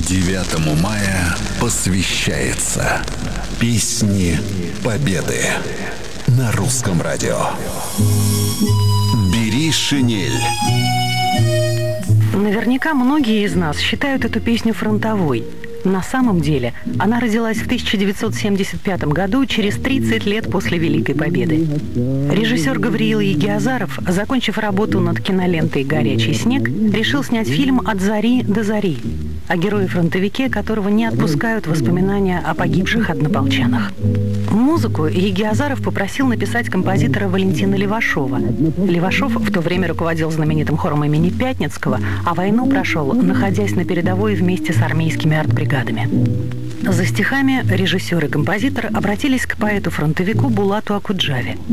9 мая посвящается Песни Победы на Русском радио. Бери шинель. Наверняка многие из нас считают эту песню фронтовой. На самом деле, она родилась в 1975 году, через 30 лет после Великой Победы. Режиссер Гавриил Егиазаров, закончив работу над кинолентой «Горячий снег», решил снять фильм «От зари до зари» о герое-фронтовике, которого не отпускают воспоминания о погибших однополчанах. Музыку Егиазаров попросил написать композитора Валентина Левашова. Левашов в то время руководил знаменитым хором имени Пятницкого, а войну прошел, находясь на передовой вместе с армейскими артбригадами. За стихами режиссер и композитор обратились к поэту-фронтовику Булату Акуджаве.